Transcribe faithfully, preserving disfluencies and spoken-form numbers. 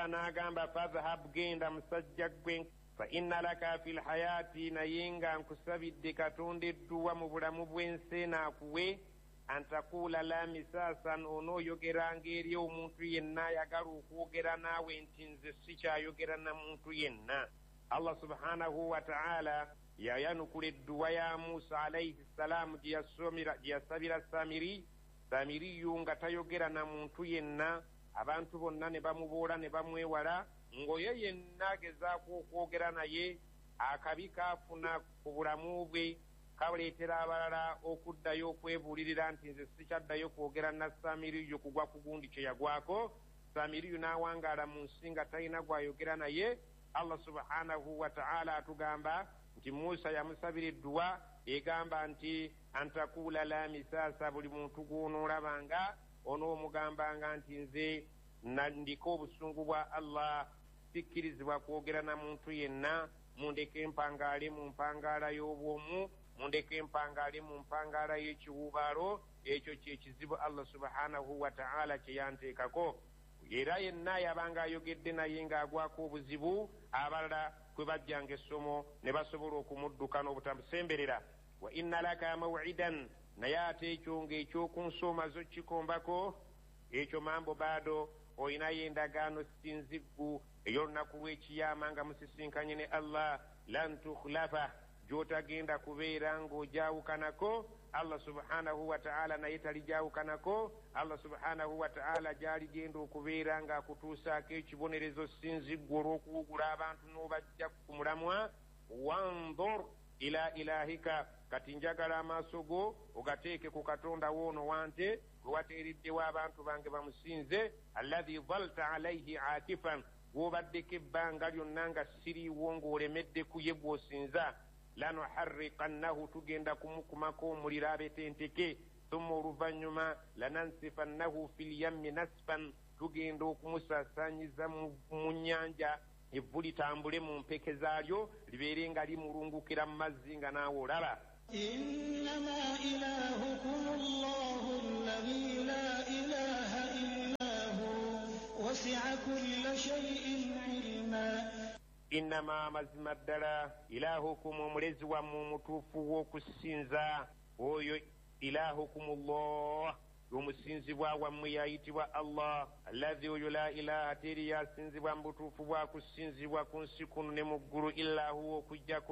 Allah n'agamba fadhhab genda musajja gwe fa inna laka fil hayati nayenga nkusabidde katonda edduwa mu bulamu bw'ensi naakuwe antakula la misasan onooyogeranga eri omuntu yenna ayagala okwogera naawe nti nze sikyayogera na muntu yenna. Allah subhanahu wa ta'ala yayanukula edduwa ya Musa alayhi salaamu gye yasabira Samiri. Samiriyu nga tayogera na muntu yenna, abantu bonna ne bamuboola ne bamwewala, ng'oyo yenna agezaako okwogera naye akabi kaafuna ku bulamu bwe kaleetera abalala okuddayo okwebuulirira nti nze sikyaddayo kwogera na Samiriyu kugwa ku gundi kye yagwako. Samiriyu n'awangaala mu nsi nga talina gwayogera naye. Allah subhanahu wa ta'ala atugamba nti Musa yamusabira edduwa egamba nti antakula la misaasa, buli muntu gw'onoolabanga onoomugambanga nti nze ndiko obusungu bwa Allah, sikkirizibwa kwogera na muntu yenna, mundeke empangaale mu mpangaala y'obwomu, mundeke empangaale mu mpangaala y'ekiwubaalo. Ekyo kyekizibu Allah subhanahu wa ta'ala kye yanteekako. Era yenna yabanga ayogedde naye ng'agwako obuzibu, abalala kwe bajjanga essomo ne basobola okumudduka n'obutamusemberera. Wa inna laka maw'idan, naye ate ekyo ng'ekyokunsoomazo kikombako, ekyo mambo baado olinayo endagaano sinziggu ey'olunaku lw'ekiyama nga musisinkanye ne Allah, lan tukhlafa, gy'otagenda kubeera ng'ojaawukanako. Allah subhanahu wa ta'ala naye talijawukanako. Allah subhanahu wa ta'ala gy'aligenda okubeera ng'akutuusaako ekibonerezo sinziggu olw'okuwugula abantu n'obajja ku mulamwa. Wanzur ila ilahika, kati njagala amaaso go ogateeke ku katonda woono wante gwe wateereddewo abantu bange bamusinze. Alladhi dhalta alayhi akifan, gw'obaddeko ebbanga lyonna nga siriiwo ng'olemedde ku ye gw'osinza. Lanuharriqannahu, tugenda kumukumako omuliro abetenteke. Thumma oluvannyuma lanansifannahu fil yammi nasfan, tugenda okumusaasaanyiza mu nnyanja, evvu litambule mu mpeke zaalyo libeere nga limulungukira mu mazzi nga naawe olaba. Innama ilahukum Allahu alladhi la ilaha illa hu wasi'a kulla shay'in ilma. Innama, mazima ddala, ilahukum, omulezi wammwe omutuufu w'okusinza oyo ilahukum Allah, omusinzibwa wammwe yayitibwa Allah. Alladhi, oyo la ilaha, teri yasinzibwa mu butuufu bwa kusinzibwa ku nsi kuno ne mu ggulu illa huwa, okujjako